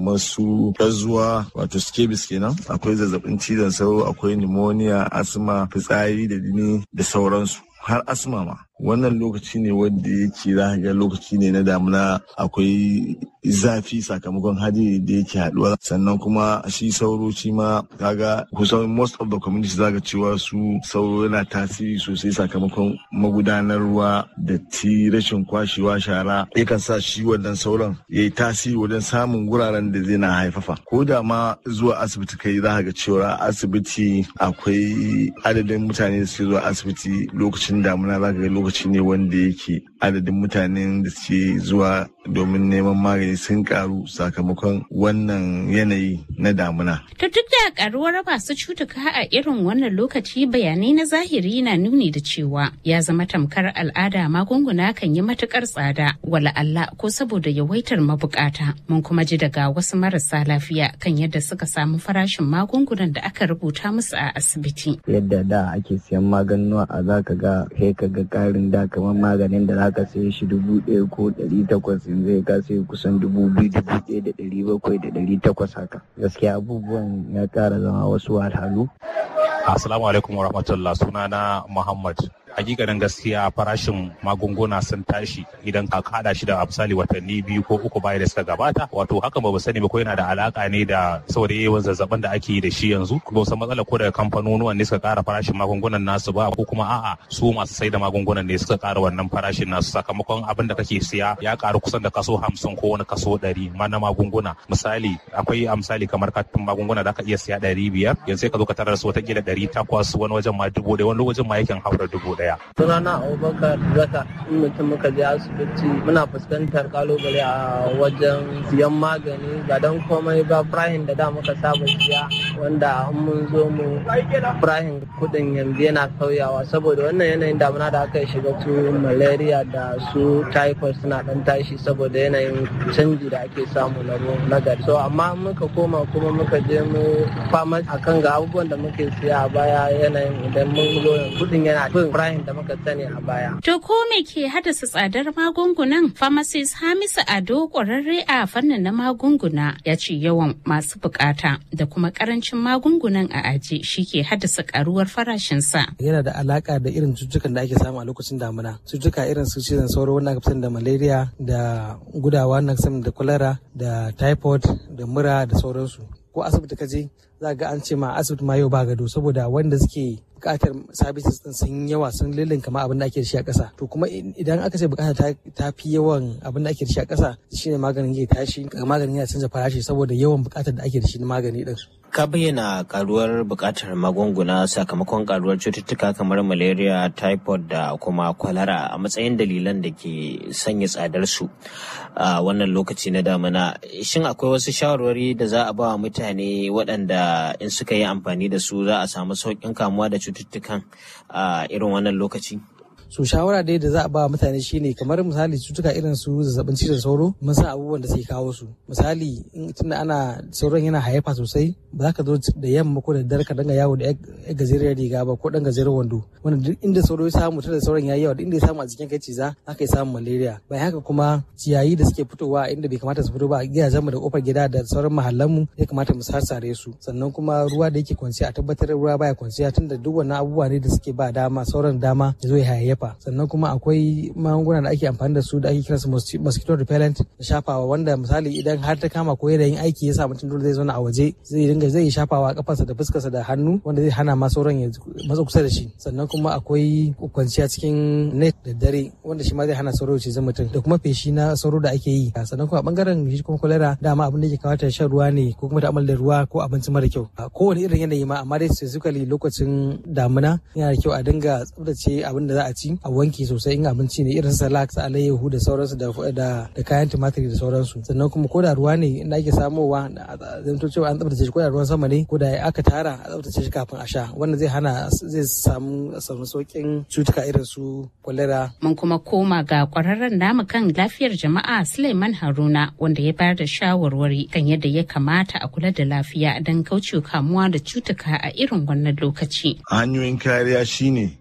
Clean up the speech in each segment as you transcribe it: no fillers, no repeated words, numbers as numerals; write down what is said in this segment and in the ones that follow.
kamar su ƙazuwa wato scabies kenan, akwai zazzabin cizon sauro, akwai pneumonia, asma, fitsari da jini da sauransu, har asma ma. Wannan lokaci ne wanda yake za ga lokaci ne na damuna, akwai zafi sakamakon hadiri da yake haduwa, sannan kuma shi sauro shi ma kaga kusan most of the community zaka cewa su sauro yana tasiri sosai sakamakon magudanar ruwa, datti, rashin kwashewa, shara yakan sa shi wannan sauron yayi tasiri wajen samun wuraren da zai na haifafa. Ko da ma zuwa asibiti kai za ga cewa asibiti akwai adadin mutane da suke zuwa asibiti lokacin damuna, za ga lokaci ne wanda yake adadin mutanen da suke zuwa domin neman magani sun karu sakamakon wannan yanayi na damuna. To duk da karuwar masu cutuka a irin wannan lokaci, bayanai na zahiri na nuni da cewa ya zama tamkar al'ada, magunguna kan yi matukar tsada, wala Allah ko saboda yawaitar mabukata. Mun kuma ji daga wasu marasa lafiya kan yadda suka samu farashin magungunan da aka rubuta musu a asibiti. Yadda da ake siyan maganuwa a zaka ga ka karin da kamar maganin da zaka saye shi 1,000 ko 800 zai ka sai kusan 2,000, 1,700 da 800 haka. Gaskiya abubuwan ya kara zama wasu wahalhalu. Assalamu alaikum wa rahmatullah, sunana Muhammad. Hakikanin gaskiya farashin magunguna sun tashi idan ka hada shi da misali watanni 2 ko 3 baya da suka gabata. Wato haka ba sani ba ko yana da alaka ne da saboda yawan zazzabin da ake yi da shi yanzu, ba san matsala ko daga kamfanonuwan ne suka kara farashin magungunan nasu ba, ko kuma a'a su masu sai da magungunan ne suka kara wannan farashin nasu sakamakon abin da kake siya ya karu kusan da kaso 50 ko wani kaso 100 ma na magunguna. Misali akwai misali kamar katin magunguna da aka iya siya 500, yanzu sai ka zo ka tarar su wata kila 800, wani wajen ma 1,000, wani wajen ma yakan haura 1,000. Sunana Abubakar Zaka. In mutum muka je asibiti muna fuskantar kalubale a wajen siyan magani, ba don komai ba firahin da muka saba siya, wanda mun zo mu firahin kudin yanzu yana sauyawa saboda wannan yanayin damuna da aka shiga su malaria da su typhoid suna dan tashi saboda yanayin canji da ake samu na gari. So amma muka koma kuma muka je mu fama akan ga abubuwan da muke siya a baya, yanayin idan mun zo kudin yana bin da muka sani a baya. To ko me ke haddasa tsadar magungunan? Pharmacist Hamisu Ado, kwararre a fannin na magunguna, ya ce yawan masu bukata da kuma karancin magungunan a aji shi ke haddasa karuwar farashinsa. Yana da alaka da irin cututtukan da ake samu a lokacin damuna. Cututtuka irin su cizon sauro wanda aka fi da malaria da gudawa na da cholera da typhoid da mura da sauransu. Ko asibiti ka je za ga an ce ma asibiti ma yau ba gado saboda wanda suke bukatar services din sun yawa, sun lullunka ma abin da ake da shi a ƙasa. To kuma idan aka ce bukata ta fi yawan abin da ake da shi a ƙasa, shine maganin zai tashi, maganin yana canza farashi saboda yawan bukatar da ake da shi na magani din. Ka bayyana karuwar bukatar magunguna sakamakon karuwar cututtuka kamar malaria, typhoid da kuma kwalara a matsayin dalilan da ke sanya tsadar su a wannan lokaci na damuna. Shin akwai wasu shawarwari da za a ba wa mutane waɗanda in suka yi amfani da su za a samu sauƙin kamuwa da cututtukan a irin wannan lokaci? So shawara dai da za a ba mutane shine kamar misali cutuka irin su zazzabin cizon sauro, mun san abubuwan da suke kawo su. Misali tunda ana sauron yana hayayyafa sosai, ba za ka zo da yamma ko da dare ka danga yawo da yar gajeriyar riga ba ko dan gajeren wando, wanda duk inda sauro ya samu tunda sauron yayi yawa, duk inda ya samu a jikin kai ciza aka yi samun malaria. Bayan haka kuma ciyayi da suke fitowa inda bai kamata su fito ba a gidajen mu da kofar gida da sauran mahallan mu ya kamata mu sarsare su. Sannan kuma ruwa da yake kwanciya a tabbatar ruwa baya kwanciya, tunda duk wannan abubuwa ne da suke ba dama sauran dama ya zo ya hayayyafa. Sannan kuma akwai magunguna da ake amfani da su da ake kiransu mosquito repellent da shafawa, wanda misali idan har ta kama ko yanayin aiki ya sa mutum dole zai zauna a waje zai shafawa kafarsa da fuskarsa da hannu, wanda zai hana ma sauran ya matsa kusa da shi. Sannan kuma akwai kwanciya cikin net da dare, wanda shi ma zai hana sauro ya cizi mutum, da kuma feshi na sauro da ake yi. Sannan kuma a bangaren shi kuma cholera, dama abin da yake kawo ta shan ruwa ne ko kuma ta'ammali da ruwa ko abinci mara kyau. Kowane irin yanayi ma, amma dai specifically lokacin damuna yana da kyau a dinga tsaftace abin da za a ci, a wanki sosai in abinci ne irin salak, alayyahu da sauransu da kayan tumatiri da sauransu. Sannan kuma ko da ruwa ne inda ake samowa zanto cewa an tsaftace shi, ko da ruwan sama ne ko da aka tara a tsaftace shi kafin a sha, wannan zai samu sauƙin cutuka irin su kwalera. Mun kuma koma ga kwararren namu kan lafiyar jama'a Suleiman Haruna, wanda ya bayar da shawarwari kan yadda ya kamata a kula da lafiya don kauce kamuwa da cutuka a irin wannan lokaci. Hanyoyin kariya shine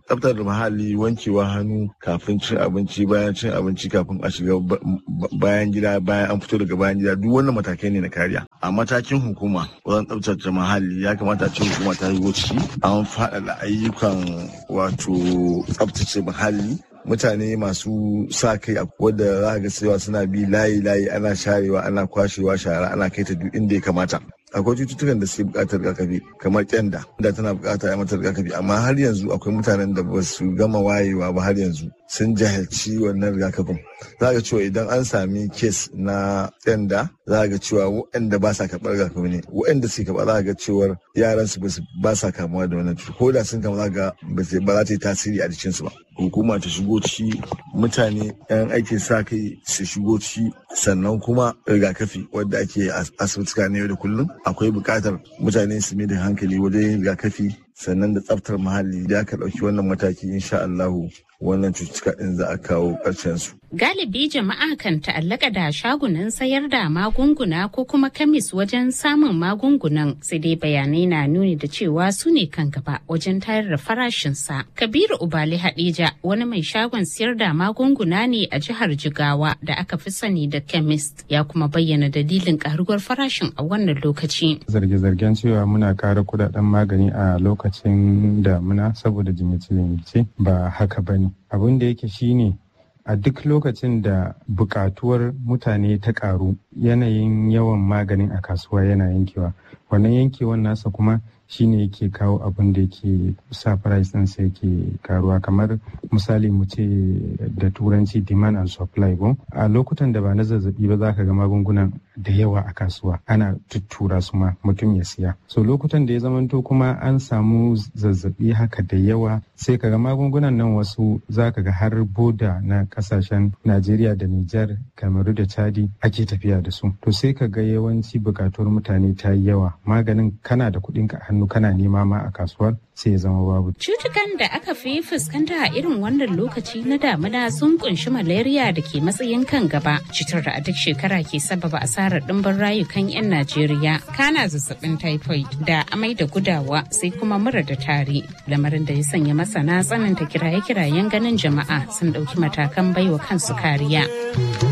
tsaftar muhalli, wankewa hannu kafin cin abinci, bayan cin abinci, kafin a shiga bayan gida, bayan an fito daga bayan gida, duk wannan matakai ne na kariya. A matakin hukuma wajen tsaftace muhalli ya kamata a ce hukuma ta yi ciki an faɗaɗa ayyukan wato tsaftace muhalli. Mutane masu sa kai wadda za ga cewa suna bi layi ana sharewa, ana kwashewa shara, ana kai ta duk inda ya kamata. Akwai cututtukan da suke buƙatar rigakafi kamar kyanda da tana buƙatar mata rigakafi, amma har yanzu akwai mutanen da ba su gama wayewa ba, har yanzu sun jahilci wannan rigakafin. Za ga cewa idan an sami kes na kyanda za ga cewa waɗanda ba sa karɓar rigakafi ne, waɗanda suke karɓa za ga cewa yaran su ba sa kamuwa da wannan cuta, ko da sun kama za ga ba za ta yi tasiri a jikinsu ba. Hukuma ta shigo ciki, mutane 'yan aikin sa kai su shigo ciki, sannan kuma rigakafi wadda ake asibituka na yau da kullum akwai buƙatar mutane su mai da hankali wajen yin rigakafi, sannan da tsaftar muhalli. Da aka ɗauki wannan mataki insha Allahu wannan cututtuka ɗin za a kawo ƙarshen su. Galibi jama'a kan ta'allaka da shagunan sayar da magunguna ko kuma kemis wajen samun magungunan, sai dai bayanai na nuni da cewa su ne kan gaba wajen tayar da farashinsa. Kabiru Ubali Hadija wani mai shagon sayar da magunguna ne a jihar Jigawa da aka fi sani da chemist, ya kuma bayyana dalilin karuwar farashin a wannan lokaci. Zarge-zargen cewa muna ƙara kudaden magani a lokacin damuna saboda jinyace-jinyace ba haka bane. Abin da yake shine a duk lokacin da bukatuwar mutane ta karu, yanayin yawan maganin a kasuwa yana yankewa. Wannan yankewan nasa kuma shine yake kawo abin da yake sa price din sai yake karuwa, kamar misali mu ce da turanci demand and supply go. A lokutan da ba na zazzabi ba za ka ga magungunan da yawa a kasuwa ana tuttura su ma mutum ya siya. So lokutan da ya zamanto kuma an samu zazzabi haka da yawa, sai ka ga magungunan nan wasu za ka ga har boda na kasashen Najeriya da Nijar, Kamaru da Chadi ake tafiya da su. To sai ka ga yawanci bukatuwar mutane ta yi yawa, maganin kana da kuɗin ka hannu kana nema ma a kasuwar sai ya zama babu. Cutukan da aka fi fuskanta a irin wannan lokaci na damuna sun kunshi malaria da ke matsayin kan gaba, cutar da a duk shekara ke sababa asarar ɗimbin rayukan 'yan Najeriya, kana zazzabin typhoid da amai da gudawa, sai kuma mura da tari, lamarin da ya sanya masana tsananta kiraye-kirayen ganin jama'a sun ɗauki matakan baiwa kansu kariya.